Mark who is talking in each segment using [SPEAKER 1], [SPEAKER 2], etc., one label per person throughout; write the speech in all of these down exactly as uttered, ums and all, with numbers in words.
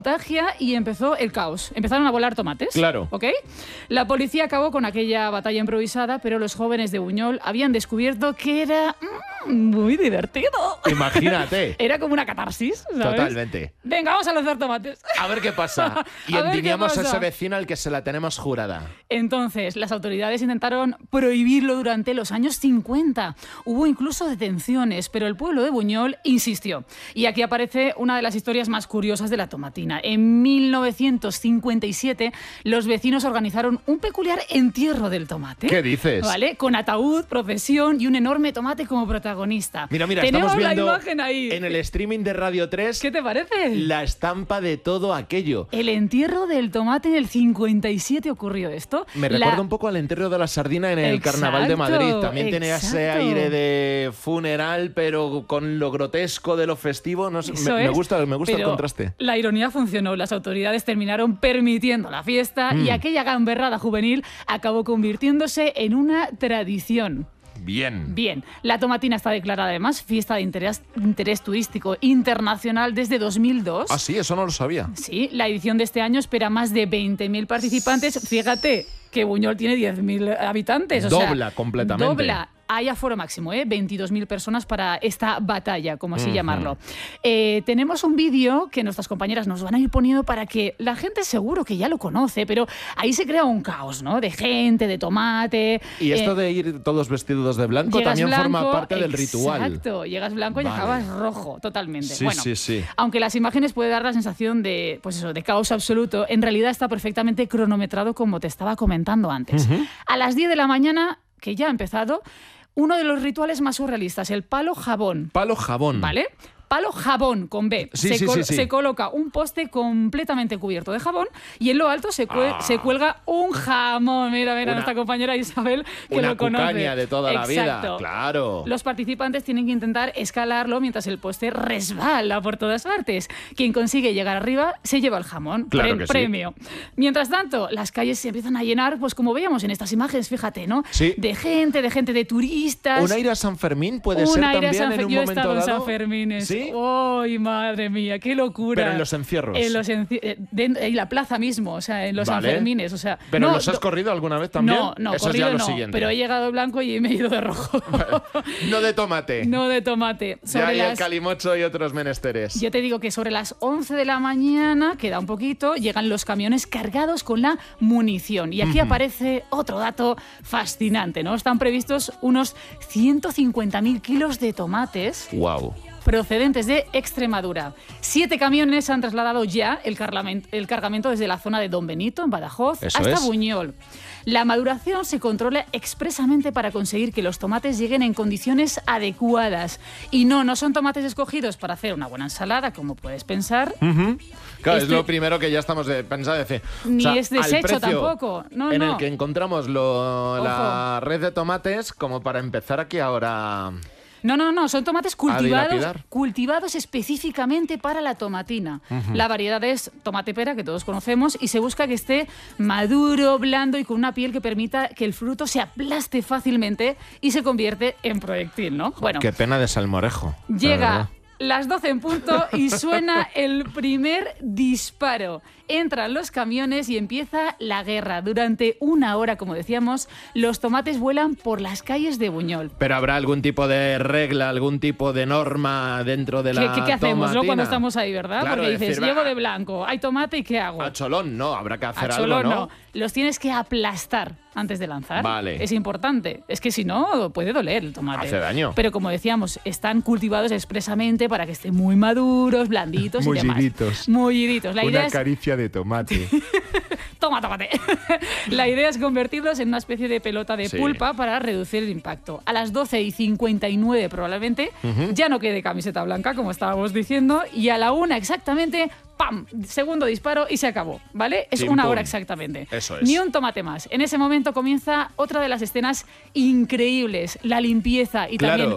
[SPEAKER 1] Contagia y empezó el caos. Empezaron a volar tomates.
[SPEAKER 2] Claro.
[SPEAKER 1] ¿Ok? La policía acabó con aquella batalla improvisada, pero los jóvenes de Buñol habían descubierto que era mmm, muy divertido.
[SPEAKER 2] Imagínate.
[SPEAKER 1] Era como una catarsis, ¿sabes?
[SPEAKER 2] Totalmente.
[SPEAKER 1] Venga, vamos a lanzar tomates.
[SPEAKER 2] A ver qué pasa. Y
[SPEAKER 1] A ver
[SPEAKER 2] endiñamos
[SPEAKER 1] qué
[SPEAKER 2] a
[SPEAKER 1] pasa.
[SPEAKER 2] ese vecino al que se la tenemos jurada.
[SPEAKER 1] Entonces, las autoridades intentaron prohibirlo durante los años cincuenta. Hubo incluso detenciones, pero el pueblo de Buñol insistió. Y aquí aparece una de las historias más curiosas de la tomatina. En mil novecientos cincuenta y siete, los vecinos organizaron un peculiar entierro del tomate.
[SPEAKER 2] ¿Qué dices?
[SPEAKER 1] ¿Vale? Con ataúd, procesión y un enorme tomate como protagonista.
[SPEAKER 2] Mira, mira,
[SPEAKER 1] Tenemos
[SPEAKER 2] estamos viendo
[SPEAKER 1] la imagen ahí.
[SPEAKER 2] en el streaming de Radio tres
[SPEAKER 1] ¿Qué te parece?
[SPEAKER 2] la estampa de todo aquello.
[SPEAKER 1] El entierro del tomate en el cincuenta y siete ocurrió esto.
[SPEAKER 2] Me
[SPEAKER 1] La-
[SPEAKER 2] recuerda un poco al entierro de la sardina en el
[SPEAKER 1] Exacto,
[SPEAKER 2] Carnaval de Madrid. También tiene ese
[SPEAKER 1] exacto.
[SPEAKER 2] aire de funeral, pero con lo grotesco de lo festivo. No sé,
[SPEAKER 1] Eso
[SPEAKER 2] me, me
[SPEAKER 1] es,
[SPEAKER 2] gusta, me gusta el
[SPEAKER 1] pero
[SPEAKER 2] contraste.
[SPEAKER 1] La ironía funcionó. Las autoridades terminaron permitiendo la fiesta
[SPEAKER 2] Mm.
[SPEAKER 1] y aquella gamberrada juvenil acabó convirtiéndose en una tradición.
[SPEAKER 2] Bien.
[SPEAKER 1] Bien, la tomatina está declarada además fiesta de interés, interés turístico internacional desde dos mil dos.
[SPEAKER 2] Ah, sí, eso no lo sabía.
[SPEAKER 1] Sí, la edición de este año espera más de veinte mil participantes. Fíjate que Buñol tiene diez mil habitantes. O
[SPEAKER 2] Dobla
[SPEAKER 1] sea,
[SPEAKER 2] completamente.
[SPEAKER 1] Dobla. Hay aforo máximo, ¿eh? veintidós mil personas para esta batalla, como así
[SPEAKER 2] Ujú.
[SPEAKER 1] llamarlo. Eh, tenemos un vídeo que nuestras compañeras nos van a ir poniendo para que la gente seguro que ya lo conoce, pero ahí se crea un caos, ¿no? De gente, de tomate.
[SPEAKER 2] Y esto
[SPEAKER 1] eh,
[SPEAKER 2] de ir todos vestidos de blanco
[SPEAKER 1] Llegas
[SPEAKER 2] también forma
[SPEAKER 1] blanco,
[SPEAKER 2] parte del ritual.
[SPEAKER 1] Exacto, llegas blanco y
[SPEAKER 2] Vale.
[SPEAKER 1] acabas rojo, totalmente.
[SPEAKER 2] Sí,
[SPEAKER 1] bueno,
[SPEAKER 2] sí, sí.
[SPEAKER 1] aunque las imágenes pueden dar la sensación de, pues eso, de caos absoluto, en realidad está perfectamente cronometrado como te estaba comentando antes.
[SPEAKER 2] Ujú.
[SPEAKER 1] A las diez de la mañana, que ya ha empezado, uno de los rituales más surrealistas, el palo jabón.
[SPEAKER 2] Palo jabón.
[SPEAKER 1] ¿Vale? Palo jabón con B.
[SPEAKER 2] Sí,
[SPEAKER 1] se,
[SPEAKER 2] sí,
[SPEAKER 1] col-
[SPEAKER 2] sí, sí.
[SPEAKER 1] se coloca un poste completamente cubierto de jabón y en lo alto se, cue-
[SPEAKER 2] Ah.
[SPEAKER 1] se cuelga un jamón. Mira, mira,
[SPEAKER 2] Una-
[SPEAKER 1] nuestra compañera Isabel que
[SPEAKER 2] Una
[SPEAKER 1] lo conoce.
[SPEAKER 2] cucaña de toda la vida.
[SPEAKER 1] Exacto.
[SPEAKER 2] Claro.
[SPEAKER 1] Los participantes tienen que intentar escalarlo mientras el poste resbala por todas partes. Quien consigue llegar arriba se lleva el jamón.
[SPEAKER 2] Claro
[SPEAKER 1] Pre-
[SPEAKER 2] que sí.
[SPEAKER 1] premio. Mientras tanto, las calles se empiezan a llenar, pues como veíamos en estas imágenes, fíjate, ¿no?
[SPEAKER 2] Sí.
[SPEAKER 1] De gente, de gente, de turistas.
[SPEAKER 2] ¿Un aire a San Fermín puede
[SPEAKER 1] Un
[SPEAKER 2] ser
[SPEAKER 1] aire a
[SPEAKER 2] también
[SPEAKER 1] San
[SPEAKER 2] en
[SPEAKER 1] Fe-
[SPEAKER 2] un
[SPEAKER 1] Yo he
[SPEAKER 2] momento
[SPEAKER 1] estado en
[SPEAKER 2] dado?
[SPEAKER 1] San Fermín.
[SPEAKER 2] ¿Sí?
[SPEAKER 1] ¡Ay, madre mía! ¡Qué locura!
[SPEAKER 2] Pero en los encierros.
[SPEAKER 1] En los enci- eh, de- en la plaza mismo, o sea, en los
[SPEAKER 2] Vale.
[SPEAKER 1] Sanfermines. O sea,
[SPEAKER 2] ¿Pero
[SPEAKER 1] no,
[SPEAKER 2] los has
[SPEAKER 1] do-
[SPEAKER 2] corrido alguna vez también?
[SPEAKER 1] No, no,
[SPEAKER 2] Eso
[SPEAKER 1] corrido
[SPEAKER 2] es ya lo
[SPEAKER 1] no,
[SPEAKER 2] siguiente.
[SPEAKER 1] pero he llegado blanco y me he ido de rojo.
[SPEAKER 2] No de tomate.
[SPEAKER 1] No de tomate.
[SPEAKER 2] Ya
[SPEAKER 1] Sobre
[SPEAKER 2] hay el
[SPEAKER 1] las-
[SPEAKER 2] calimocho y otros menesteres.
[SPEAKER 1] Yo te digo que sobre las once de la mañana, queda un poquito, llegan los camiones cargados con la munición. Y aquí
[SPEAKER 2] Ujú.
[SPEAKER 1] aparece otro dato fascinante, ¿no? Están previstos unos ciento cincuenta mil kilos de tomates
[SPEAKER 2] Wow.
[SPEAKER 1] procedentes de Extremadura. Siete camiones han trasladado ya el, cargamen- el cargamento desde la zona de Don Benito, en Badajoz,
[SPEAKER 2] Eso
[SPEAKER 1] hasta
[SPEAKER 2] es.
[SPEAKER 1] Buñol. La maduración se controla expresamente para conseguir que los tomates lleguen en condiciones adecuadas. Y no, no son tomates escogidos para hacer una buena ensalada, como puedes pensar.
[SPEAKER 2] Ujú. Claro,
[SPEAKER 1] Este-
[SPEAKER 2] es lo primero que ya estamos de pensar. Decir,
[SPEAKER 1] Ni
[SPEAKER 2] o sea,
[SPEAKER 1] es
[SPEAKER 2] al
[SPEAKER 1] desecho
[SPEAKER 2] precio
[SPEAKER 1] tampoco. No,
[SPEAKER 2] en
[SPEAKER 1] no.
[SPEAKER 2] el que encontramos lo- la red de tomates, como para empezar aquí ahora.
[SPEAKER 1] No, no, no, son tomates cultivados,
[SPEAKER 2] dilapidar.
[SPEAKER 1] cultivados específicamente para la tomatina. La variedad es tomate pera, que todos conocemos, y se busca que esté maduro, blando y con una piel que permita que el fruto se aplaste fácilmente y se convierte en proyectil, ¿no? Bueno,
[SPEAKER 2] Qué pena de salmorejo. la
[SPEAKER 1] llega
[SPEAKER 2] verdad.
[SPEAKER 1] las doce en punto y suena el primer disparo. Entran los camiones y empieza la guerra. Durante una hora, como decíamos, los tomates vuelan por las calles de Buñol.
[SPEAKER 2] Pero habrá algún tipo de regla, algún tipo de norma dentro de
[SPEAKER 1] ¿Qué,
[SPEAKER 2] la
[SPEAKER 1] qué- qué hacemos, no?
[SPEAKER 2] tomatina?
[SPEAKER 1] Cuando estamos ahí, ¿verdad?
[SPEAKER 2] Claro,
[SPEAKER 1] Porque dices,
[SPEAKER 2] decir,
[SPEAKER 1] llego
[SPEAKER 2] va,
[SPEAKER 1] de blanco, hay tomate y ¿qué hago?
[SPEAKER 2] A cholón, no, habrá que hacer
[SPEAKER 1] A
[SPEAKER 2] algo,
[SPEAKER 1] cholón
[SPEAKER 2] ¿no?
[SPEAKER 1] no. Los tienes que aplastar antes de lanzar.
[SPEAKER 2] Vale.
[SPEAKER 1] Es importante. Es que si no, puede doler el tomate.
[SPEAKER 2] Hace daño.
[SPEAKER 1] Pero como decíamos, están cultivados expresamente para que estén muy maduros, blanditos y demás.
[SPEAKER 2] Mulliditos.
[SPEAKER 1] Mulliditos. La idea es...
[SPEAKER 2] caricia de tomate.
[SPEAKER 1] Toma, tómate. La idea es convertirlos en una especie de pelota de
[SPEAKER 2] Sí.
[SPEAKER 1] pulpa para reducir el impacto. A las doce y cincuenta y nueve probablemente
[SPEAKER 2] Ujú.
[SPEAKER 1] ya no quede camiseta blanca, como estábamos diciendo, y a la una exactamente, ¡pam! Segundo disparo y se acabó, ¿vale? Es
[SPEAKER 2] Chim,
[SPEAKER 1] una
[SPEAKER 2] pum.
[SPEAKER 1] hora exactamente.
[SPEAKER 2] Eso es.
[SPEAKER 1] Ni un tomate más. En ese momento comienza otra de las escenas increíbles, la limpieza y
[SPEAKER 2] Claro.
[SPEAKER 1] también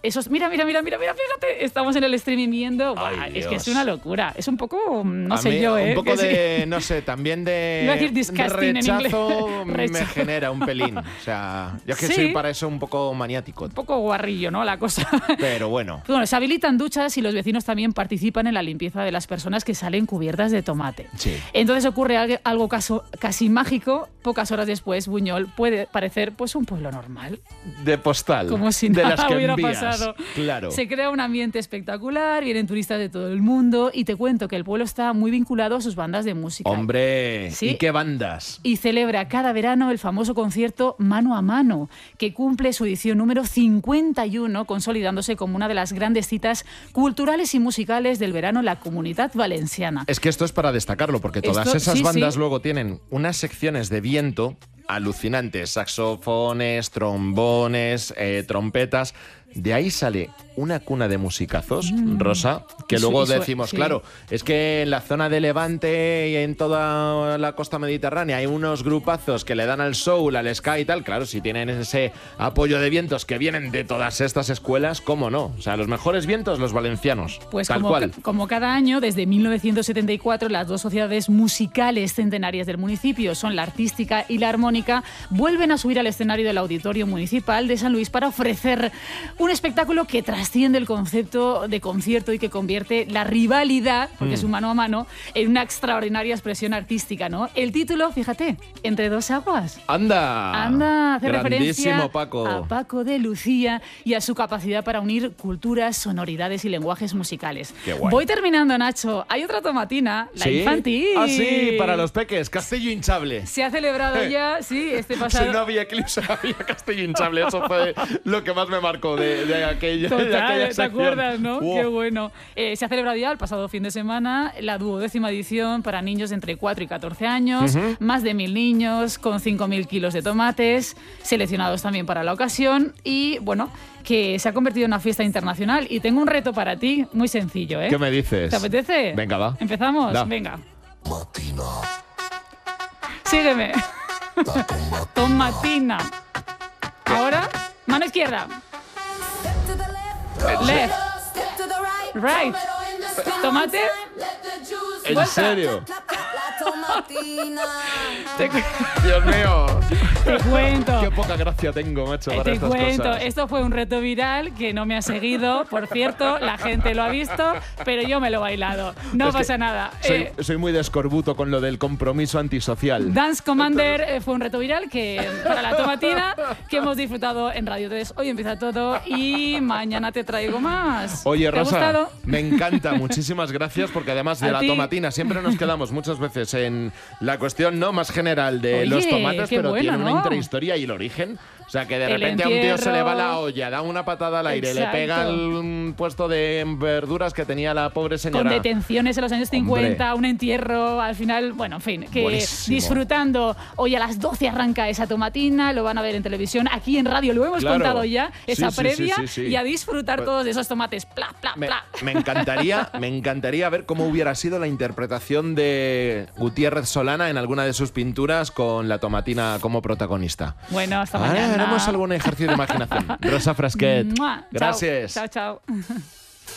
[SPEAKER 1] esos... Mira, mira, mira, mira, mira, fíjate, estamos en el streaming viendo. Buah,
[SPEAKER 2] Ay,
[SPEAKER 1] es que es
[SPEAKER 2] Dios.
[SPEAKER 1] una locura. Es un poco, no
[SPEAKER 2] A
[SPEAKER 1] sé
[SPEAKER 2] mí,
[SPEAKER 1] yo, ¿eh?
[SPEAKER 2] Un poco
[SPEAKER 1] Que
[SPEAKER 2] de,
[SPEAKER 1] sí.
[SPEAKER 2] no sé, también de
[SPEAKER 1] Iba a decir disgusting en
[SPEAKER 2] rechazo
[SPEAKER 1] inglés.
[SPEAKER 2] me
[SPEAKER 1] Rechazo.
[SPEAKER 2] genera un pelín. O sea, yo es que
[SPEAKER 1] Sí.
[SPEAKER 2] soy para eso un poco maniático.
[SPEAKER 1] Un poco guarrillo, ¿no? La cosa.
[SPEAKER 2] Pero bueno.
[SPEAKER 1] Bueno, se habilitan duchas y los vecinos también participan en la limpieza de las personas que salen cubiertas de tomate.
[SPEAKER 2] Sí.
[SPEAKER 1] Entonces ocurre algo, algo caso, casi mágico. Pocas horas después, Buñol puede parecer pues un pueblo normal.
[SPEAKER 2] De postal.
[SPEAKER 1] Como si
[SPEAKER 2] de
[SPEAKER 1] nada
[SPEAKER 2] las que
[SPEAKER 1] hubiera
[SPEAKER 2] envías.
[SPEAKER 1] pasado.
[SPEAKER 2] Claro.
[SPEAKER 1] Se crea un ambiente espectacular, vienen turistas de todo el mundo y te cuento que el pueblo está muy vinculado a sus bandas de música.
[SPEAKER 2] Hombre,
[SPEAKER 1] Sí.
[SPEAKER 2] ¿y qué bandas?
[SPEAKER 1] Y celebra cada verano el famoso concierto Mano a Mano, que cumple su edición número cincuenta y uno, consolidándose como una de las grandes citas culturales y musicales del verano en la Comunidad Valenciana.
[SPEAKER 2] Es que esto es para destacarlo, porque todas
[SPEAKER 1] Esto-
[SPEAKER 2] esas
[SPEAKER 1] sí,
[SPEAKER 2] bandas
[SPEAKER 1] sí.
[SPEAKER 2] luego tienen unas secciones de viento alucinantes, saxofones, trombones, eh, trompetas. De ahí sale una cuna de musicazos, Rosa, que
[SPEAKER 1] Y su-
[SPEAKER 2] luego
[SPEAKER 1] y su-
[SPEAKER 2] decimos,
[SPEAKER 1] sí.
[SPEAKER 2] claro, es que en la zona de Levante y en toda la costa mediterránea hay unos grupazos que le dan al soul, al ska y tal. Claro, si tienen ese apoyo de vientos que vienen de todas estas escuelas, ¿cómo no? O sea, los mejores vientos, los valencianos,
[SPEAKER 1] Pues
[SPEAKER 2] tal
[SPEAKER 1] como,
[SPEAKER 2] cual.
[SPEAKER 1] como cada año, desde mil novecientos setenta y cuatro, las dos sociedades musicales centenarias del municipio, son la artística y la armónica, vuelven a subir al escenario del Auditorio Municipal de San Luis para ofrecer un espectáculo que trasciende el concepto de concierto y que convierte la rivalidad, porque
[SPEAKER 2] Mm.
[SPEAKER 1] es un mano a mano, en una extraordinaria expresión artística, ¿no? El título, fíjate, Entre dos aguas.
[SPEAKER 2] ¡Anda!
[SPEAKER 1] Anda, hace
[SPEAKER 2] Grandísimo
[SPEAKER 1] referencia
[SPEAKER 2] Paco.
[SPEAKER 1] a Paco de Lucía y a su capacidad para unir culturas, sonoridades y lenguajes musicales.
[SPEAKER 2] Qué guay.
[SPEAKER 1] Voy terminando, Nacho. Hay otra tomatina, la
[SPEAKER 2] ¿Sí?
[SPEAKER 1] infantil.
[SPEAKER 2] Ah, sí, para los peques, castillo hinchable.
[SPEAKER 1] Se ha celebrado
[SPEAKER 2] Eh.
[SPEAKER 1] ya, sí, este pasado...
[SPEAKER 2] Si no había eclipse, había castillo hinchable. Eso fue lo que más me marcó de, de aquella, de
[SPEAKER 1] Total,
[SPEAKER 2] aquella
[SPEAKER 1] ¿te
[SPEAKER 2] sección.
[SPEAKER 1] acuerdas, no?
[SPEAKER 2] Wow.
[SPEAKER 1] Qué bueno. Eh, se ha celebrado ya el pasado fin de semana la duodécima edición para niños de entre cuatro y catorce años,
[SPEAKER 2] Ujú.
[SPEAKER 1] más de mil niños con cinco mil kilos de tomates, seleccionados también para la ocasión y, bueno, que se ha convertido en una fiesta internacional. Y tengo un reto para ti, muy sencillo, ¿eh?
[SPEAKER 2] ¿Qué me dices?
[SPEAKER 1] ¿Te apetece?
[SPEAKER 2] Venga, va.
[SPEAKER 1] ¿Empezamos?
[SPEAKER 2] Da.
[SPEAKER 1] Venga. Sígueme. Tomatina. Ahora, mano izquierda. Left. Right. Tomate.
[SPEAKER 2] ¿En
[SPEAKER 1] Vuelta.
[SPEAKER 2] serio?
[SPEAKER 1] Te, cu-
[SPEAKER 2] Dios mío.
[SPEAKER 1] te cuento.
[SPEAKER 2] Qué poca gracia tengo, macho,
[SPEAKER 1] Eh,
[SPEAKER 2] para
[SPEAKER 1] Te
[SPEAKER 2] estas
[SPEAKER 1] cuento,
[SPEAKER 2] cosas.
[SPEAKER 1] esto fue un reto viral que no me ha seguido, por cierto, la gente lo ha visto, pero yo me lo he bailado. No
[SPEAKER 2] Es que
[SPEAKER 1] pasa nada.
[SPEAKER 2] Soy,
[SPEAKER 1] Eh,
[SPEAKER 2] soy muy de escorbuto con lo del compromiso antisocial.
[SPEAKER 1] Dance Commander eh, fue un reto viral que para la tomatina que hemos disfrutado en Radio tres. Hoy empieza todo y mañana te traigo más.
[SPEAKER 2] Oye,
[SPEAKER 1] ¿Te ha
[SPEAKER 2] Rosa,
[SPEAKER 1] gustado?
[SPEAKER 2] me encanta. Muchísimas gracias, porque además de
[SPEAKER 1] A
[SPEAKER 2] la
[SPEAKER 1] ti.
[SPEAKER 2] tomatina siempre nos quedamos muchas veces en la cuestión no más general de
[SPEAKER 1] Oye,
[SPEAKER 2] los tomates,
[SPEAKER 1] qué
[SPEAKER 2] pero
[SPEAKER 1] bueno,
[SPEAKER 2] tiene una
[SPEAKER 1] ¿no?
[SPEAKER 2] intrahistoria y el origen. O sea, que de
[SPEAKER 1] El
[SPEAKER 2] repente a un tío se le va
[SPEAKER 1] entierro.
[SPEAKER 2] la olla, da una patada al aire,
[SPEAKER 1] Exacto.
[SPEAKER 2] le pega el puesto de verduras que tenía la pobre
[SPEAKER 1] Con
[SPEAKER 2] señora.
[SPEAKER 1] detenciones en los años cincuenta, un entierro, al final, bueno, en fin, que
[SPEAKER 2] Buenísimo.
[SPEAKER 1] disfrutando. Hoy a las doce arranca esa tomatina, lo van a ver en televisión, aquí en radio lo hemos
[SPEAKER 2] Claro.
[SPEAKER 1] contado ya, esa
[SPEAKER 2] Sí, sí,
[SPEAKER 1] previa,
[SPEAKER 2] sí, sí, sí.
[SPEAKER 1] y a disfrutar
[SPEAKER 2] Pues-
[SPEAKER 1] todos de esos tomates, pla, pla,
[SPEAKER 2] Me,
[SPEAKER 1] pla.
[SPEAKER 2] me encantaría, me encantaría ver cómo hubiera sido la interpretación de Gutiérrez Solana en alguna de sus pinturas con la tomatina como protagonista.
[SPEAKER 1] Bueno, hasta
[SPEAKER 2] Ah,
[SPEAKER 1] mañana.
[SPEAKER 2] haremos algún ejercicio de imaginación. Rosa Frasquet,
[SPEAKER 1] Mua. Chao.
[SPEAKER 2] gracias.
[SPEAKER 1] Chao, chao.